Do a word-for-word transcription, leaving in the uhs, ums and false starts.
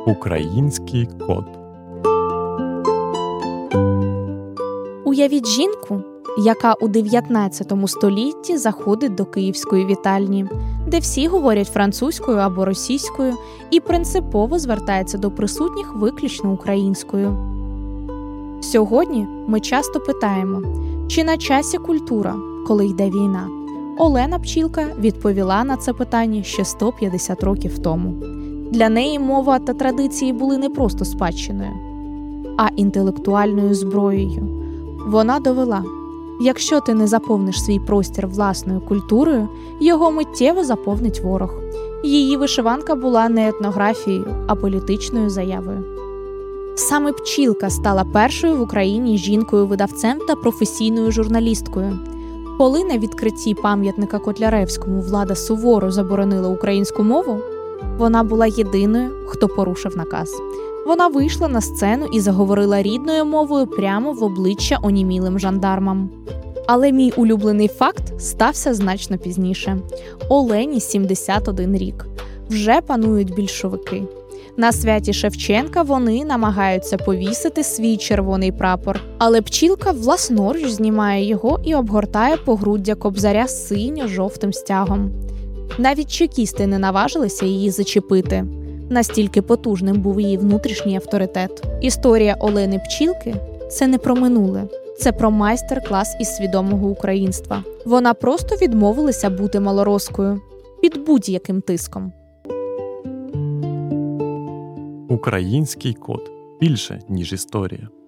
Український кот. Уявіть жінку, яка у дев'ятнадцятому столітті заходить до київської вітальні, де всі говорять французькою або російською і принципово звертається до присутніх виключно українською. Сьогодні ми часто питаємо, чи на часі культура, коли йде війна? Олена Пчілка відповіла на це питання ще сто п'ятдесят років тому. Для неї мова та традиції були не просто спадщиною, а інтелектуальною зброєю. Вона довела, якщо ти не заповниш свій простір власною культурою, його миттєво заповнить ворог. Її вишиванка була не етнографією, а політичною заявою. Саме Пчілка стала першою в Україні жінкою-видавцем та професійною журналісткою. Коли на відкритті пам'ятника Котляревському влада суворо заборонила українську мову, вона була єдиною, хто порушив наказ. Вона вийшла на сцену і заговорила рідною мовою прямо в обличчя онімілим жандармам. Але мій улюблений факт стався значно пізніше. Олені сімдесят один рік. Вже панують більшовики. На святі Шевченка вони намагаються повісити свій червоний прапор, але Пчілка власноруч знімає його і обгортає погруддя Кобзаря синьо-жовтим стягом. Навіть чекісти не наважилися її зачепити. Настільки потужним був її внутрішній авторитет. Історія Олени Пчілки – це не про минуле. Це про майстер-клас із свідомого українства. Вона просто відмовилася бути малороскою під будь-яким тиском. Український кот. Більше, ніж історія.